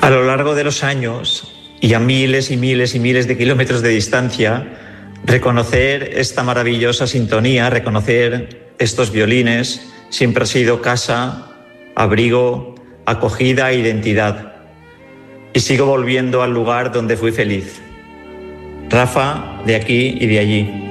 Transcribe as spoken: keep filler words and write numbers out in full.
A lo largo de los años y a miles y miles y miles de kilómetros de distancia, reconocer esta maravillosa sintonía, reconocer estos violines, siempre ha sido casa, abrigo, acogida e identidad. Y sigo volviendo al lugar donde fui feliz. Rafa, de aquí y de allí.